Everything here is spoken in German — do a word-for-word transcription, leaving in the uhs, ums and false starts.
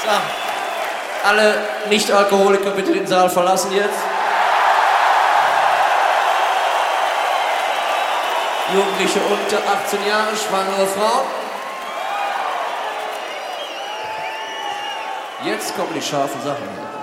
Ach, alle Nicht-Alkoholiker bitte den Saal verlassen jetzt. Jugendliche unter achtzehn Jahre, schwangere Frauen. Jetzt kommen die scharfen Sachen.